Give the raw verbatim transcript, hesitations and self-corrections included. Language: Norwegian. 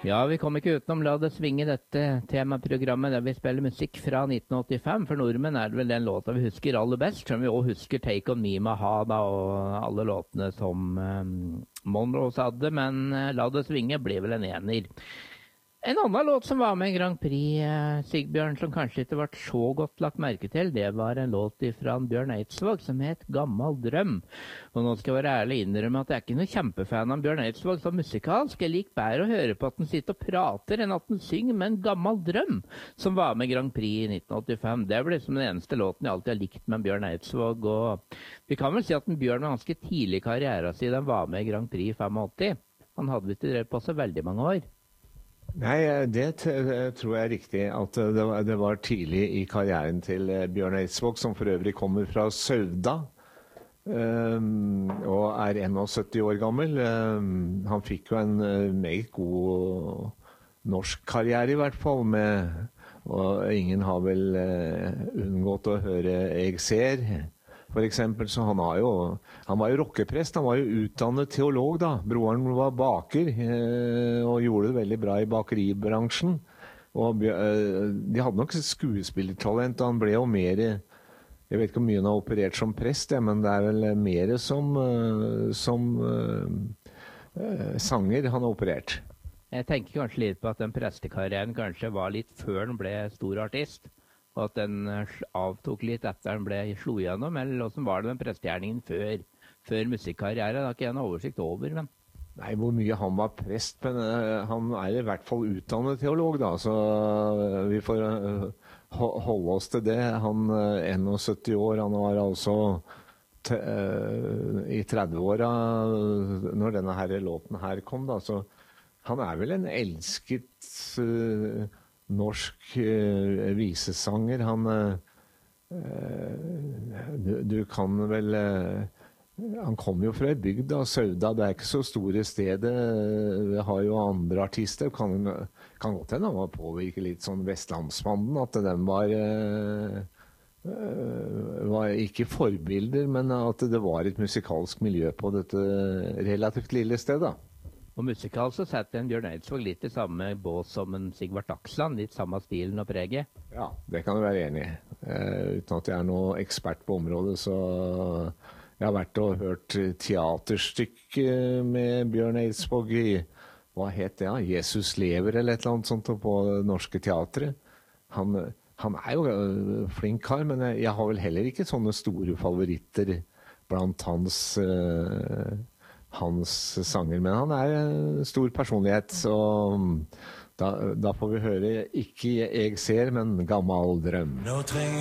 Ja, vi kom ikke utenom La det svinge dette temaprogrammet der vi spiller musikk fra nitten åttifem. For nordmenn er det vel den låta vi husker aller best, som vi også husker Take On Me med Hada og alle låtene som um, Monrose hadde, men uh, La det svinge ble vel en ener. En annen låt som var med i Grand Prix, uh, Sigbjørn, som kanskje ikke ble så godt lagt merke til, det var en låt fra Bjørn Eidsvåg som het Gammal drøm. Og nå skal jeg være ærlig innrømme at jeg er ikke noe kjempefan av Bjørn Eidsvåg som musikalsk. Jeg liker bedre å høre på at han sitter og prater enn at han synger med en gammel drøm, som var med i Grand Prix i nitten åttifem. Det ble som den eneste låten jeg alltid har likt med Bjørn Eidsvåg. Og vi kan vel si at Bjørn var ganske tidlig i karrieren sin, den var med i Grand Prix i åttifem. Han hadde ikke drevet på så veldig mange år. Nei, det tror jeg er riktig, at det var, det var tidlig i karrieren til Bjørn Eidsvåg, som for øvrig kommer fra Sauda, um, og er syttien år gammel. Um, han fikk jo en uh, meget god norsk karriere i hvert fall, med, og ingen har vel uh, unngått å høre Jeg ser, for eksempel. Så han, har jo, han var jo rockeprest, han var jo utdannet teolog da. Broren var baker eh, og gjorde det veldig bra i bakeribransjen. Og eh, de hadde nok skuespillertalent, og han ble jo mer, jeg vet ikke hvor mye han har operert som prest, ja, men det er vel mer som, uh, som uh, sanger han har operert. Jeg tenker kanskje litt på at den prestekarrieren kanskje var litt før han ble stor artist, og at den avtok litt etter han ble slo igjennom, eller hvordan var det den prestegjerningen før, før musikkarriere? Det har ikke jeg en oversikt over, men... Nei, hvor mye han var prest, men uh, han er i hvert fall utdannet teolog da, så uh, vi får uh, holde oss til det. Han uh, syttién år, han var altså te, uh, i tredve-åra når denne her låten her kom da, så han er vel en elsket uh, norsk uh, visesanger. Han, uh, uh, du, du kan vel... Uh, Han kom jo fra en bygd av Sauda, det er ikke så store stedet, vi har jo andre artister, kan, kan godt hende han var påvirket litt sånn Vestlandsmannen, at den var, uh, var ikke forbilder, men at det var et musikalsk miljø på dette relativt lille stedet. Og musikal så setter en Bjørn Eidsvåg litt i samme bås som en Sigvart Dagsland, litt samme stilen og preget. Ja, det kan du være enig i. Uh, uten at jeg er noe ekspert på området, så... Jeg har vært og hørt teaterstykke med Bjørn Eidsvåg i, hva het det, ja? Jesus lever eller et eller annet sånt på Norske Teatret. Han, han er jo flink kar, men jeg har vel heller ikke sånne store favoritter blant hans, uh, hans sanger. Men han er en stor personlighet, så da, da får vi høre ikke Jeg ser, men Gammal drøm.